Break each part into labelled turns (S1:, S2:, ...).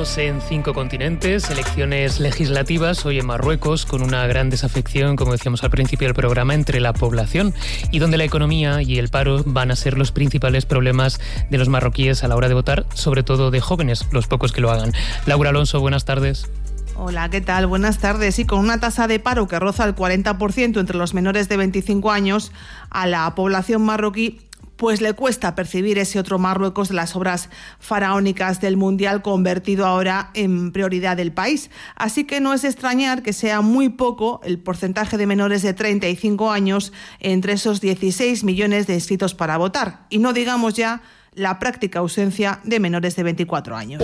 S1: Estamos en 5 continentes, elecciones legislativas hoy en Marruecos, con una gran desafección, como decíamos al principio del programa, entre la población, y donde la economía y el paro van a ser los principales problemas de los marroquíes a la hora de votar, sobre todo de jóvenes, los pocos que lo hagan. Laura Alonso, buenas tardes.
S2: Hola, ¿qué tal? Buenas tardes. Y con una tasa de paro que roza el 40% entre los menores de 25 años, a la población marroquí pues le cuesta percibir ese otro Marruecos de las obras faraónicas del Mundial, convertido ahora en prioridad del país. Así que no es de extrañar que sea muy poco el porcentaje de menores de 35 años entre esos 16 millones de inscritos para votar. Y no digamos ya la práctica ausencia de menores de 24 años.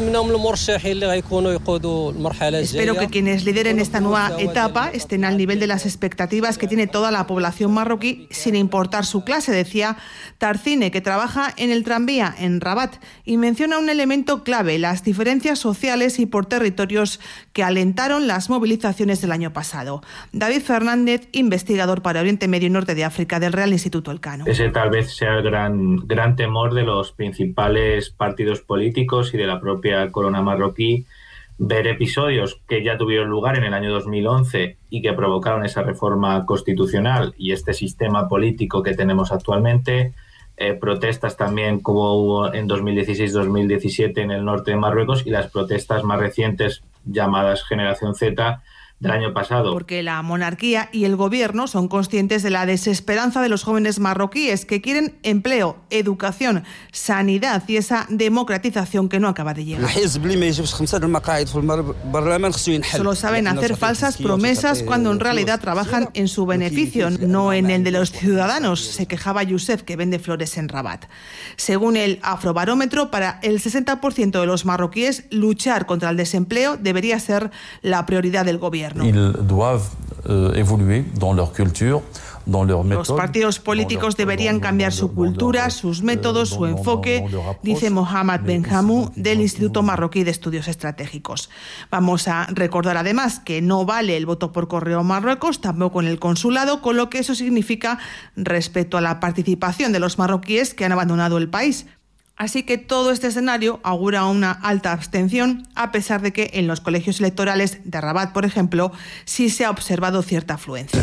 S2: Espero que quienes lideren esta nueva etapa estén al nivel de las expectativas que tiene toda la población marroquí, sin importar su clase, decía Tarcine, que trabaja en el tranvía en Rabat, y menciona un elemento clave: las diferencias sociales y por territorios que alentaron las movilizaciones del año pasado. David Fernández, investigador para Oriente Medio y Norte de África del Real Instituto Elcano.
S3: Ese tal vez sea el gran temor de los principales partidos políticos y de la propia corona marroquí, ver episodios que ya tuvieron lugar en el año 2011 y que provocaron esa reforma constitucional y este sistema político que tenemos actualmente, protestas también como hubo en 2016-2017 en el norte de Marruecos, y las protestas más recientes llamadas Generación Z del año pasado.
S2: Porque la monarquía y el gobierno son conscientes de la desesperanza de los jóvenes marroquíes, que quieren empleo, educación, sanidad y esa democratización que no acaba de llegar. Solo saben hacer falsas promesas cuando en realidad trabajan en su beneficio, no en el de los ciudadanos, se quejaba Youssef, que vende flores en Rabat. Según el Afrobarómetro, para el 60% de los marroquíes, luchar contra el desempleo debería ser la prioridad del gobierno. Los partidos políticos deberían cambiar su cultura, sus métodos, su enfoque, dice Mohamed Benhamou del Instituto Marroquí de Estudios Estratégicos. Vamos a recordar además que no vale el voto por correo en Marruecos, tampoco en el consulado, con lo que eso significa respecto a la participación de los marroquíes que han abandonado el país. Así que todo este escenario augura una alta abstención, a pesar de que en los colegios electorales de Rabat, por ejemplo, sí se ha observado cierta afluencia.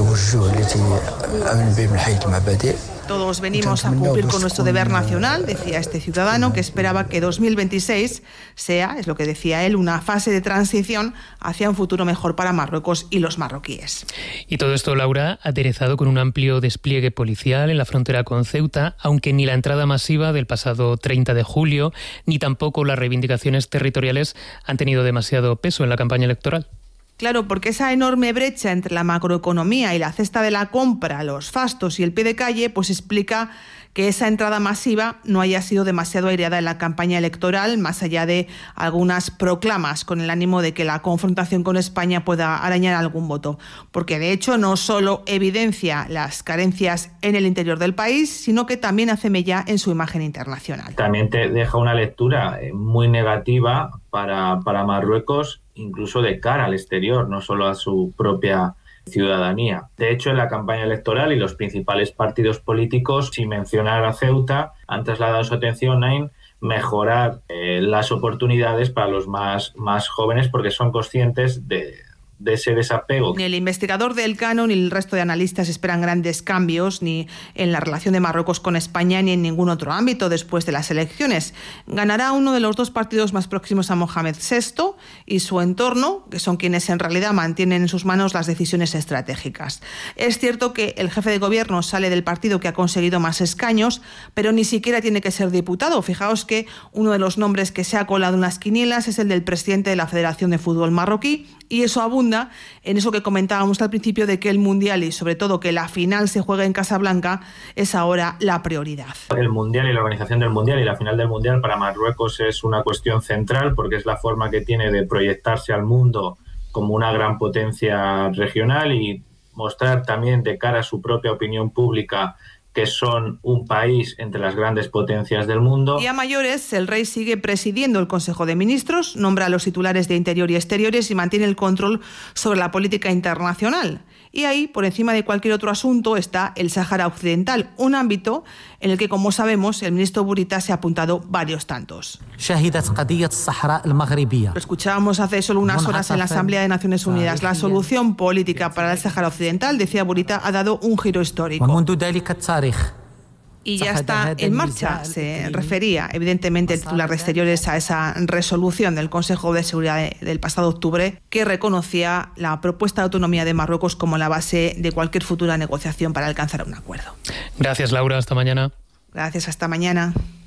S2: Todos venimos a cumplir con nuestro deber nacional, decía este ciudadano, que esperaba que 2026 sea, es lo que decía él, una fase de transición hacia un futuro mejor para Marruecos y los marroquíes.
S1: Y todo esto, Laura, aderezado con un amplio despliegue policial en la frontera con Ceuta, aunque ni la entrada masiva del pasado 30 de julio, ni tampoco las reivindicaciones territoriales han tenido demasiado peso en la campaña electoral.
S2: Claro, porque esa enorme brecha entre la macroeconomía y la cesta de la compra, los fastos y el pie de calle, pues explica que esa entrada masiva no haya sido demasiado aireada en la campaña electoral, más allá de algunas proclamas con el ánimo de que la confrontación con España pueda arañar algún voto. Porque de hecho no solo evidencia las carencias en el interior del país, sino que también hace mella en su imagen internacional.
S3: También te deja una lectura muy negativa para Marruecos, incluso de cara al exterior, no solo a su propia ciudadanía. De hecho, en la campaña electoral y los principales partidos políticos, sin mencionar a Ceuta, han trasladado su atención en mejorar las oportunidades para los más jóvenes, porque son conscientes de ese desapego.
S2: Ni el investigador de Elcano ni el resto de analistas esperan grandes cambios ni en la relación de Marruecos con España ni en ningún otro ámbito después de las elecciones. Ganará uno de los dos partidos más próximos a Mohamed VI y su entorno, que son quienes en realidad mantienen en sus manos las decisiones estratégicas. Es cierto que el jefe de gobierno sale del partido que ha conseguido más escaños, pero ni siquiera tiene que ser diputado. Fijaos que uno de los nombres que se ha colado en las quinielas es el del presidente de la Federación de Fútbol marroquí, y eso abunda en eso que comentábamos al principio de que el Mundial y sobre todo que la final se juegue en Casablanca es ahora la prioridad.
S3: El Mundial y la organización del Mundial y la final del Mundial para Marruecos es una cuestión central, porque es la forma que tiene de proyectarse al mundo como una gran potencia regional y mostrar también de cara a su propia opinión pública que son un país entre las grandes potencias del mundo.
S2: Y a mayores, el rey sigue presidiendo el Consejo de Ministros, nombra a los titulares de Interior y Exteriores y mantiene el control sobre la política internacional. Y ahí, por encima de cualquier otro asunto, está el Sáhara Occidental, un ámbito en el que, como sabemos, el ministro Burita se ha apuntado varios tantos. Lo escuchábamos hace solo unas horas en la Asamblea de Naciones Unidas. La solución política para el Sáhara Occidental, decía Burita, ha dado un giro histórico. Y ya está en marcha. Se refería, evidentemente, el titular de Exteriores a esa resolución del Consejo de Seguridad del pasado octubre que reconocía la propuesta de autonomía de Marruecos como la base de cualquier futura negociación para alcanzar un acuerdo.
S1: Gracias, Laura. Hasta mañana.
S2: Gracias. Hasta mañana.